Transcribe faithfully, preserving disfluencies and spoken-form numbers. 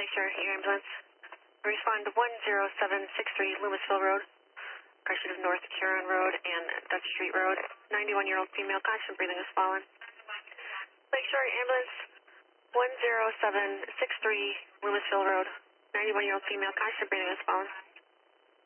Lakeshore Air Ambulance. Respond to one zero seven six three Louisville Road, correction of North Huron Road and Dutch Street Road. ninety-one-year-old female, constant breathing is fallen. Lakeshore Ambulance, one zero seven six three Louisville Road, ninety-one-year-old female, constant breathing is fallen.